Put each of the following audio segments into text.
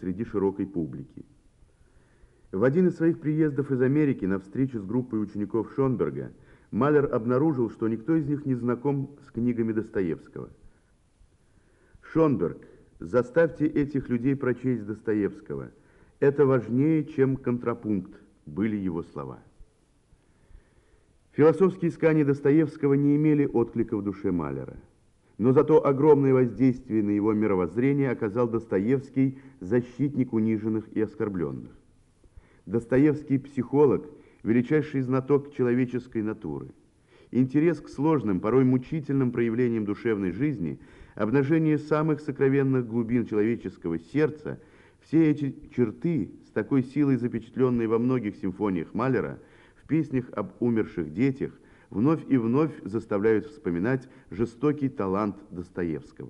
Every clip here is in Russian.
среди широкой публики. В один из своих приездов из Америки на встречу с группой учеников Шонберга Малер обнаружил, что никто из них не знаком с книгами Достоевского. «Шонберг, заставьте этих людей прочесть Достоевского. Это важнее, чем контрапункт», были его слова. Философские искания Достоевского не имели отклика в душе Малера. Но зато огромное воздействие на его мировоззрение оказал Достоевский, защитник униженных и оскорбленных. Достоевский – психолог, величайший знаток человеческой натуры. Интерес к сложным, порой мучительным проявлениям душевной жизни, обнажение самых сокровенных глубин человеческого сердца – все эти черты, с такой силой запечатленные во многих симфониях Малера, в песнях об умерших детях, вновь и вновь заставляют вспоминать жестокий талант Достоевского.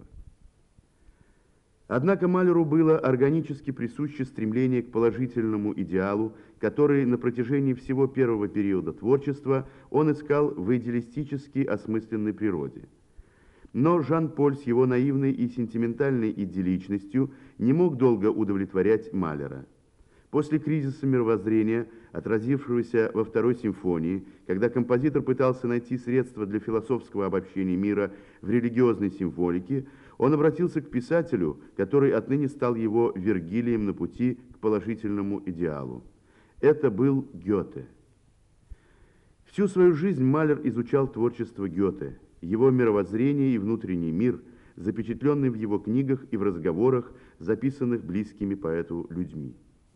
Однако Малеру было органически присуще стремление к положительному идеалу, который на протяжении всего первого периода творчества он искал в идеалистически осмысленной природе. Но Жан-Поль с его наивной и сентиментальной идилличностью не мог долго удовлетворять Малера. После кризиса мировоззрения, отразившегося во второй симфонии, когда композитор пытался найти средства для философского обобщения мира в религиозной символике, он обратился к писателю, который отныне стал его Вергилием на пути к положительному идеалу. Это был Гёте. Всю свою жизнь Малер изучал творчество Гёте, его мировоззрение и внутренний мир, запечатленный в его книгах и в разговорах, записанных близкими поэту людьми.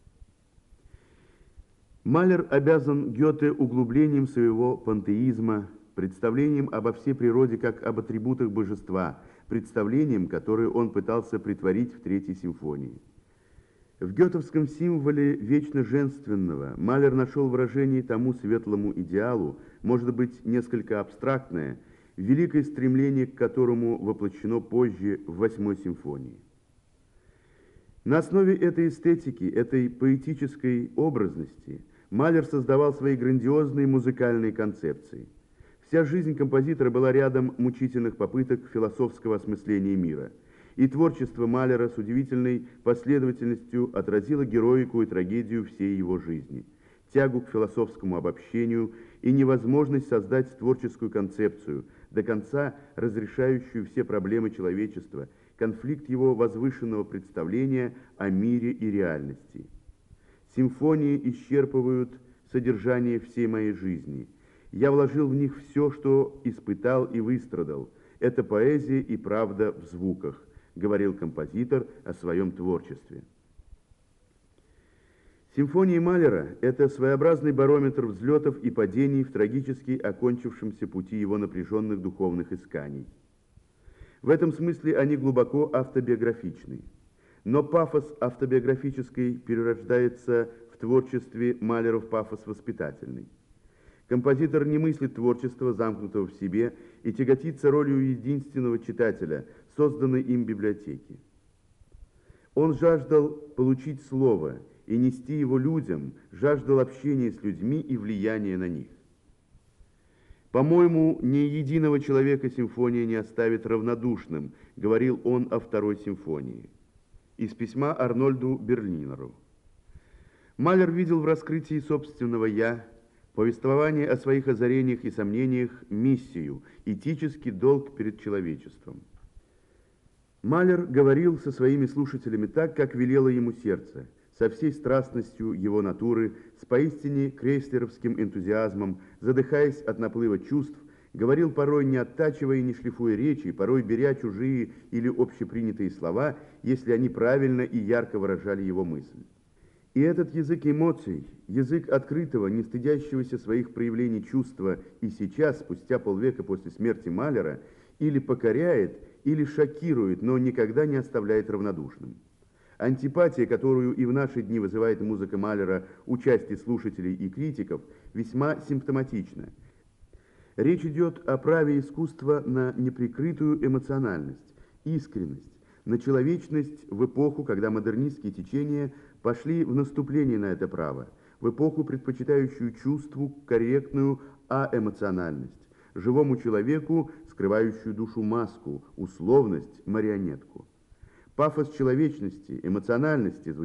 Малер обязан Гёте углублением своего пантеизма, представлением обо всей природе как об атрибутах божества, представлением, которое он пытался претворить в Третьей симфонии. В гётовском символе вечно женственного Малер нашел выражение тому светлому идеалу, может быть, несколько абстрактное, великое стремление к которому воплощено позже в Восьмой симфонии. На основе этой эстетики, этой поэтической образности Малер создавал свои грандиозные музыкальные концепции. Вся жизнь композитора была рядом мучительных попыток философского осмысления мира. И творчество Малера с удивительной последовательностью отразило героику и трагедию всей его жизни, тягу к философскому обобщению и невозможность создать творческую концепцию, до конца разрешающую все проблемы человечества, конфликт его возвышенного представления о мире и реальности. Симфонии исчерпывают содержание всей моей жизни. Я вложил в них все, что испытал и выстрадал. Это поэзия и правда в звуках, говорил композитор о своем творчестве. Симфонии Малера – это своеобразный барометр взлетов и падений в трагически окончившемся пути его напряженных духовных исканий. В этом смысле они глубоко автобиографичны. Но пафос автобиографический перерождается в творчестве Малера в пафос воспитательный. Композитор не мыслит творчества, замкнутого в себе, и тяготится ролью единственного читателя, созданной им библиотеки. Он жаждал получить слово и нести его людям, жаждал общения с людьми и влияния на них. «По-моему, ни единого человека симфония не оставит равнодушным», говорил он о второй симфонии. Из письма Арнольду Берлинеру. Малер видел в раскрытии собственного «я», повествование о своих озарениях и сомнениях, миссию, этический долг перед человечеством. Малер говорил со своими слушателями так, как велело ему сердце, со всей страстностью его натуры, с поистине крейслеровским энтузиазмом, задыхаясь от наплыва чувств, говорил порой не оттачивая и не шлифуя речи, порой беря чужие или общепринятые слова, если они правильно и ярко выражали его мысль. И этот язык эмоций, язык открытого, не стыдящегося своих проявлений чувства и сейчас, спустя полвека после смерти Малера, или покоряет, или шокирует, но никогда не оставляет равнодушным. Антипатия, которую и в наши дни вызывает музыка Малера у части слушателей и критиков, весьма симптоматична. Речь идет о праве искусства на неприкрытую эмоциональность, искренность, на человечность в эпоху, когда модернистские течения пошли в наступление на это право, в эпоху, предпочитающую чувству корректную аэмоциональность, живому человеку, скрывающую душу маску, условность, марионетку. Пафос человечности, эмоциональности